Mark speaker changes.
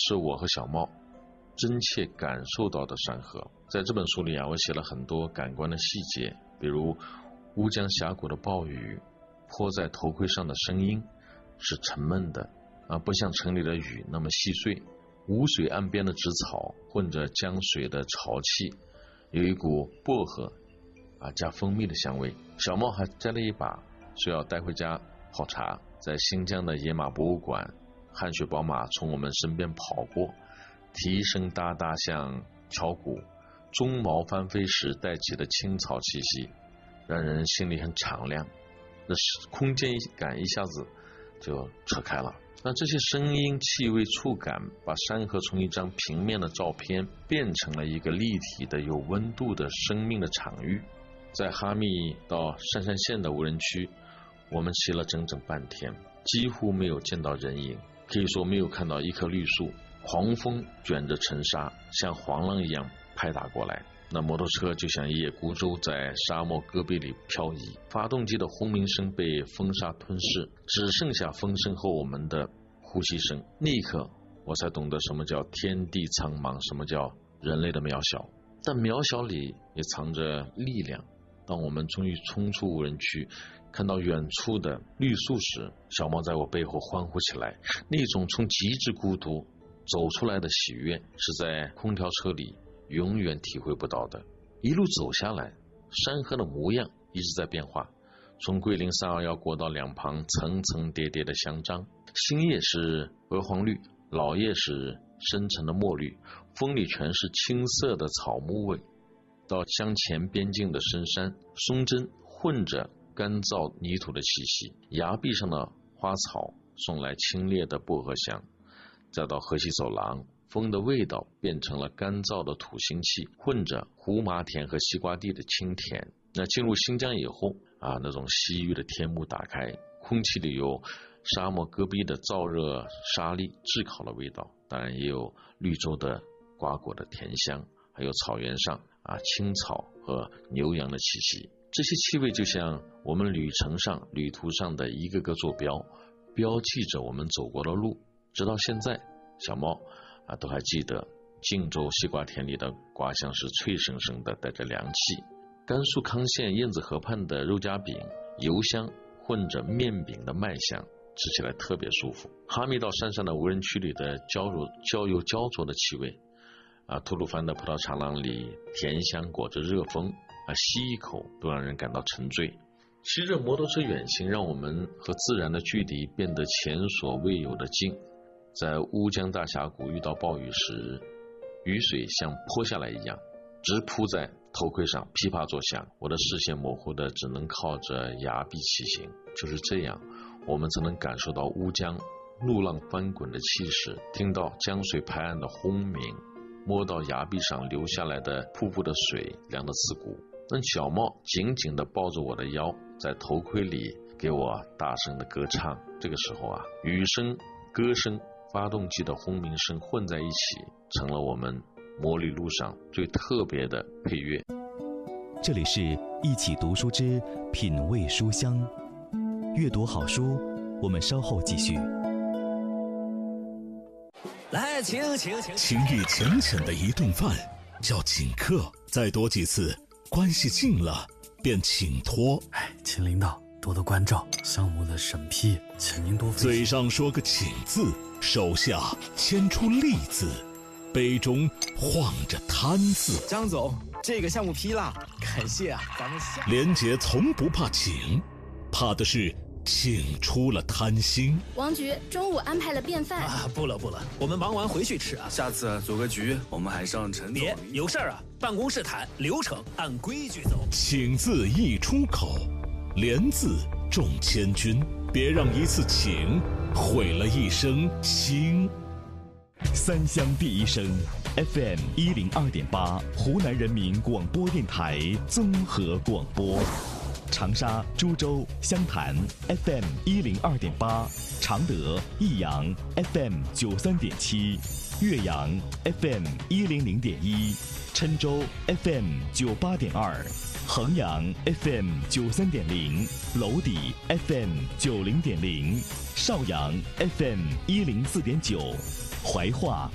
Speaker 1: 是我和小茂真切感受到的山河。在这本书里我写了很多感官的细节，比如乌江峡谷的暴雨泼在头盔上的声音是沉闷的不像城里的雨那么细碎。无水岸边的植草混着江水的潮气，有一股薄荷加蜂蜜的香味。小茂还摘了一把，说要带回家泡茶。在新疆的野马博物馆，汗血宝马从我们身边跑过，蹄声哒哒像敲鼓，鬃毛翻飞时带起的青草气息让人心里很敞亮，那空间感一下子就扯开了。那这些声音、气味、触感把山河从一张平面的照片变成了一个立体的有温度的生命的场域。在哈密到鄯善县的无人区，我们骑了整整半天，几乎没有见到人影，可以说没有看到一棵绿树。狂风卷着尘沙像黄浪一样拍打过来，那摩托车就像一叶孤舟在沙漠戈壁里漂移，发动机的轰鸣声被风沙吞噬，只剩下风声和我们的呼吸声。那一刻我才懂得什么叫天地苍茫，什么叫人类的渺小，但渺小里也藏着力量。当我们终于冲出无人区，看到远处的绿树时，小猫在我背后欢呼起来。那种从极致孤独走出来的喜悦，是在空调车里永远体会不到的。一路走下来，山河的模样一直在变化，从桂林321国道两旁层层叠叠的香樟，新叶是鹅黄绿，老叶是深沉的墨绿，风里全是青色的草木味。到乡前边境的深山，松针混着干燥泥土的气息，崖壁上的花草送来清冽的薄荷香。再到河西走廊，风的味道变成了干燥的土腥气，混着胡麻田和西瓜地的清甜。那进入新疆以后那种西域的天幕打开，空气里有沙漠戈壁的燥热沙粒炙烤的味道，当然也有绿洲的瓜果的甜香，还有草原上青草和牛羊的气息。这些气味就像我们旅途上的一个个坐标，标记着我们走过的路。直到现在，小猫都还记得晋州西瓜田里的瓜香是脆生生的，带着凉气。甘肃康县燕子河畔的肉夹饼，油香混着面饼的麦香，吃起来特别舒服。哈密到山上的无人区里的焦油焦灼的气味吐鲁番的葡萄长廊里甜香裹着热风吸一口都让人感到沉醉。骑着摩托车远行，让我们和自然的距离变得前所未有的近。在乌江大峡谷遇到暴雨时，雨水像泼下来一样直扑在头盔上，噼啪作响，我的视线模糊的只能靠着崖壁骑行。就是这样，我们才能感受到乌江怒浪翻滚的气势，听到江水拍岸的轰鸣，摸到崖壁上流下来的瀑布的水，凉得刺骨。那小猫紧紧地抱着我的腰，在头盔里给我大声的歌唱。这个时候雨声、歌声、发动机的轰鸣声混在一起，成了我们摩旅路上最特别的配乐。
Speaker 2: 这里是一起读书之品味书香，阅读好书，我们稍后继续。
Speaker 3: 来，请。
Speaker 4: 情意浅浅的一顿饭叫请客，再多几次，关系近了便请托。
Speaker 3: 请领导多多关照，项目的审批，请您多费心。
Speaker 4: 嘴上说个请字，手下牵出利字，杯中晃着贪字。
Speaker 5: 张总，这个项目批了，感谢咱们
Speaker 4: 连杰从不怕请，怕的是请出了贪心。
Speaker 6: 王局中午安排了便饭
Speaker 3: 不了，我们忙完回去吃
Speaker 5: 下次组个局，我们还上陈总。
Speaker 3: 别有事儿办公室谈，流程按规矩走。
Speaker 4: 请字一出口，连字中千军，别让一次请毁了一生心。
Speaker 2: 三湘第一声 FM 102.8，湖南人民广播电台综合广播。长沙、株洲、湘潭 FM 102.8，常德、益阳 FM 93.7，岳阳 FM 100.1，郴州 FM 98.2，衡阳 FM 93.0，娄底 FM 90.0，邵阳 FM 104.9，怀化